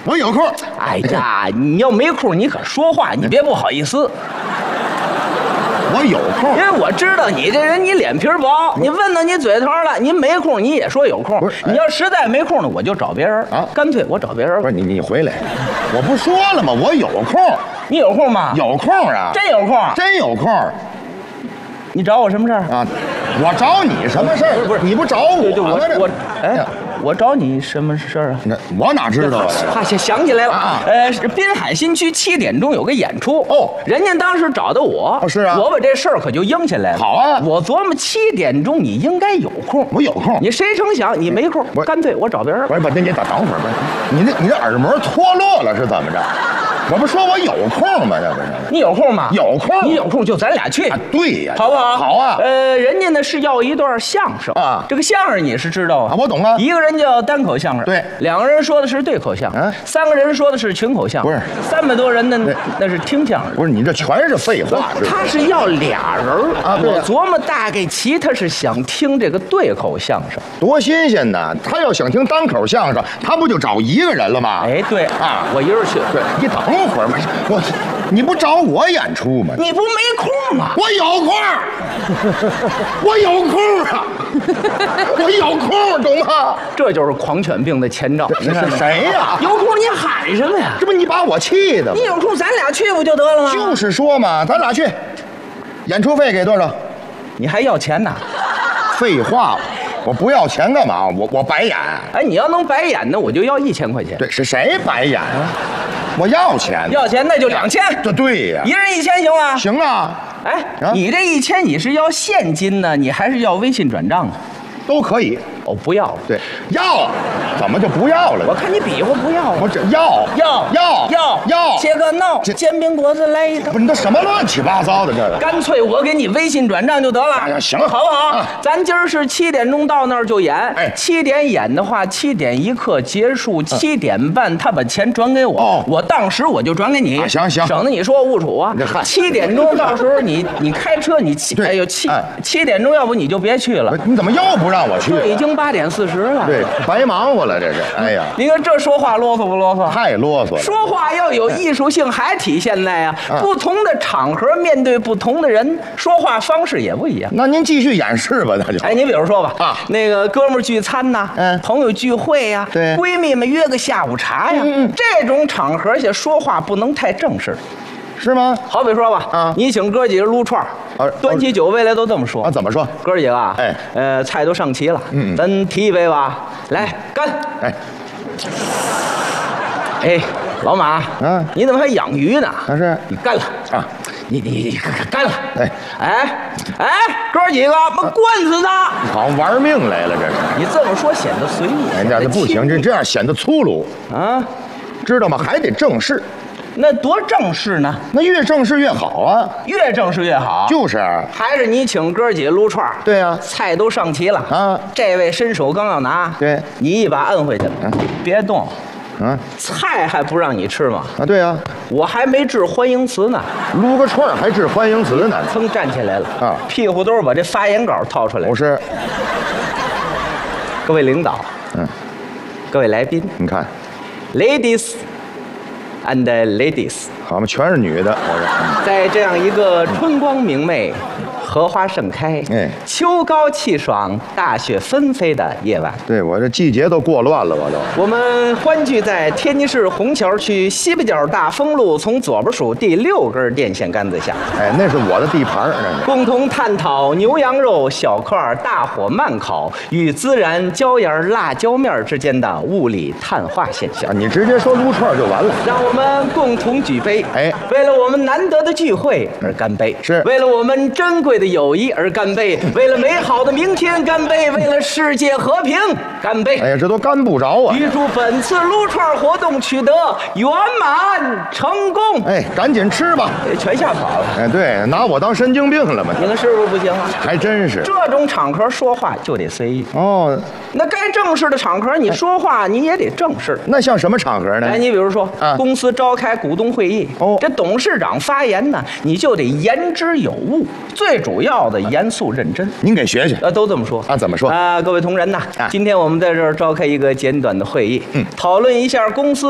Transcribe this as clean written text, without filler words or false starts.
我有空。 哎呀，你要没空，你可说话，你别不好意思。 我有空， 因为我知道你这人，你脸皮薄，你问到你嘴头了，您没空你也说有空。你要实在没空呢，我就找别人啊，干脆我找别人。 不是你回来，我不说了吗？我有空。 你有空吗？ 有空啊， 真有空， 真有空。 你找我什么事儿啊？我找你什么事儿？不是你不找我？ 对，我哎。我找你什么事儿啊？ 我哪知道啊？ 想起来了，是滨海新区7点钟有个演出哦， 人家当时找的我， 是啊， 我把这事儿可就应下来了。 好啊， 我琢磨7点钟你应该有空， 我有空， 你谁成想你没空，干脆我找别人。 不是，你等会儿吧，你这耳膜脱落了是怎么着？我不说我有空吗？这不是你有空吗？ 有空， 你有空就咱俩去。 对呀， 好不好？ 好啊。 人家呢是要一段相声啊， 这个相声你是知道啊， 我懂啊。 一个人叫单口相声， 对 ；2个人说的是对口相声，3个人说的是群口相声， 不是 300多人呢，那是听相声。 不是你这全是废话。 他是要俩人啊，我琢磨大概其他是想听这个对口相声， 多新鲜呐！他要想听单口相声，他不就找一个人了吗？ 哎，对啊， 我一人去。 对，你等会儿吧，你不找我演出吗？ 你不没空吗？ 我有空，我有空啊，我有空，懂吗？ 这就是狂犬病的前兆。 是谁呀？ 有空你喊什么呀？ 这不你把我气的吗？ 你有空咱俩去不就得了吗？ 就是说嘛，咱俩去，演出费给多少？ 你还要钱呢？ 废话。我不要钱干嘛？我白演。 哎，你要能白演呢，我就要1000块钱。 对，是谁白演啊？我要钱。 要钱那就2000。 对呀， 一人1000行吗？ 行啊。 哎，你这1000你是要现金呢，你还是要微信转账啊？ 都可以。 哦，不要。 对，要，怎么就不要了？ 我看你比划不要。 我这要， 切个闹，煎饼果子来一个。 不是你都什么乱七八糟的这个？ 干脆我给你微信转账就得了。 哎呀，行， 好不好？咱今儿是7点钟到那儿就演。 哎 ，7点演的话，7点1刻结束，7点半他把钱转给我，我当时我就转给你。 行， 省得你说误处啊。7点钟到时候你开车你哎呦7点钟，要不你就别去了。 你怎么又不让我去？ 这已经8点40了。 对，白忙活了这是。哎呀， 你看这说话啰嗦不啰嗦？ 太啰嗦了。 说话要有艺术性，还体现在啊，不同的场合面对不同的人，说话方式也不一样。 那您继续演示吧，那就。 哎，你比如说吧，那个哥们儿聚餐呐，朋友聚会呀， 对， 闺蜜们约个下午茶呀，这种场合下说话不能太正式。 是吗？ 好比说吧，你请哥几个撸串端起酒杯来都这么说。 怎么说？ 哥几个啊，菜都上齐了，咱提一杯吧，来干！哎，老马，你怎么还养鱼呢？ 是， 你干了啊！你干了！哎，哥几个，我灌死他！ 好，玩命来了这是。 你这么说显得随意， 哎，这不行，这样显得粗鲁啊， 知道吗？还得正式。 那多正式呢？ 那越正式越好啊！ 越正式越好。 就是， 还是你请哥几个撸串。 对呀， 菜都上齐了啊！ 这位伸手刚要拿， 对， 你一把摁回去了，别动。菜还不让你吃吗？ 啊，对呀， 我还没致欢迎词呢， 撸个串还致欢迎词呢。 噌站起来了啊， 屁股兜把这发言稿掏出来。 不是， 各位领导，各位来宾， 你看 ，ladies and ladies， 好嘛，全是女的， 在这样一个春光明媚、荷花盛开、秋高气爽、大雪纷飞的夜晚， 对我这季节都过乱了， 我们欢聚在天津市虹桥区西北角大丰路从左边数第6根电线杆子下。 哎，那是我的地盘， 共同探讨牛羊肉小块大火慢烤与孜然椒盐辣椒面之间的物理碳化现象。 你直接说撸串就完了。 让我们共同举杯，为了我们难得的聚会而干杯， 是为了我们珍贵的友谊而干杯，为了美好的明天干杯，为了世界和平干杯。 哎呀，这都干不着啊！ 预祝本次撸串活动取得圆满成功。 哎，赶紧吃吧， 全吓跑了。 哎，对，拿我当神经病了吗？ 你看是不是不行啊？ 还真是。 这种场合说话就得随意哦。 那该正式的场合，你说话你也得正式。 那像什么场合呢？ 哎，你比如说，公司召开股东会议，这董事长发言呢，你就得言之有物，最主要的严肃认真。 您给学学。 都这么说啊？怎么说？ 各位同仁呐，今天我们在这儿召开一个简短的会议，讨论一下公司